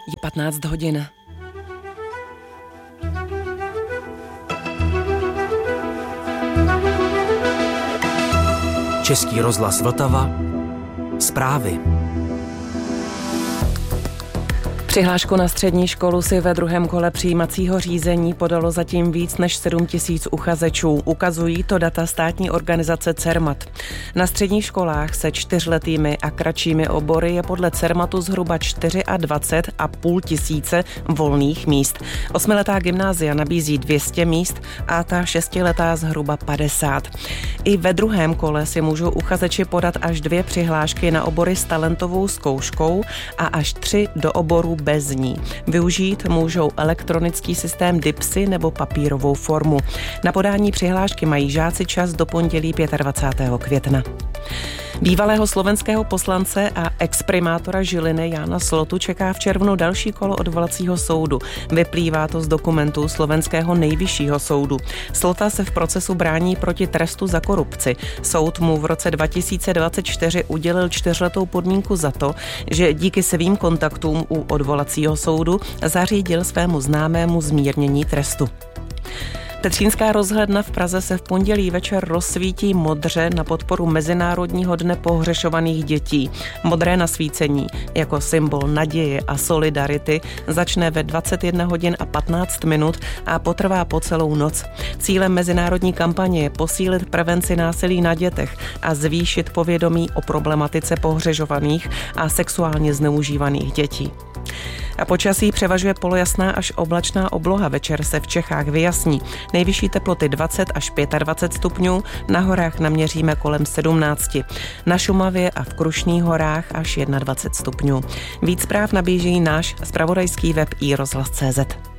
Je 15 hodin. Český rozhlas Vltava. Zprávy. Přihlášku na střední školu si ve druhém kole přijímacího řízení podalo zatím víc než 7 000 uchazečů. Ukazují to data státní organizace Cermat. Na středních školách se 4letými a kratšími obory je podle Cermatu zhruba 24 500 volných míst. 8letá gymnázia nabízí 200 míst a ta 6letá zhruba 50. I ve druhém kole si můžou uchazeči podat až 2 přihlášky na obory s talentovou zkouškou a až 3 do oborů bez ní. Využít můžou elektronický systém DIPSy nebo papírovou formu. Na podání přihlášky mají žáci čas do pondělí 25. května. Bývalého slovenského poslance a exprimátora Žiliny Jána Slotu čeká v červnu další kolo odvolacího soudu. Vyplývá to z dokumentů slovenského nejvyššího soudu. Slota se v procesu brání proti trestu za korupci. Soud mu v roce 2024 udělil 4letou podmínku za to, že díky svým kontaktům u odvolacího soudu zařídil svému známému zmírnění trestu. Petřínská rozhledna v Praze se v pondělí večer rozsvítí modře na podporu Mezinárodního dne pohřešovaných dětí. Modré nasvícení jako symbol naděje a solidarity začne ve 21 hodin a 15 minut a potrvá po celou noc. Cílem mezinárodní kampaně je posílit prevenci násilí na dětech a zvýšit povědomí o problematice pohřešovaných a sexuálně zneužívaných dětí. A počasí převažuje polojasná až oblačná obloha. Večer se v Čechách vyjasní. Nejvyšší teploty 20 až 25 stupňů, na horách naměříme kolem 17. Na Šumavě a v Krušných horách až 21 stupňů. Víc zpráv nabízí náš zpravodajský web iRozhlas.cz.